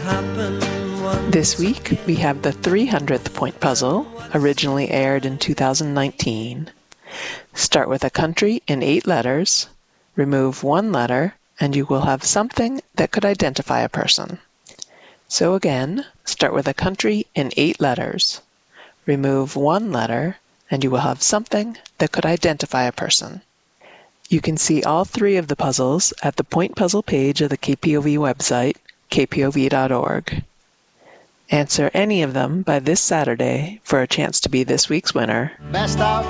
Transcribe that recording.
This week, we have the 300th point puzzle, originally aired in 2019. Start with a country in 8 letters, remove 1 letter, and you will have something that could identify a person. So again, start with a country in 8 letters, remove 1 letter, and you will have something that could identify a person. You can see all 3 of the puzzles at the point puzzle page of the KPOV website, kpov.org. Answer any of them by this Saturday for a chance to be this week's winner. Best of